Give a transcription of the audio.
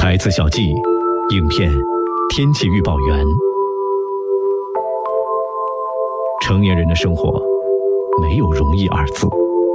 台词小记，影片天气预报员。成年人的生活没有容易二字。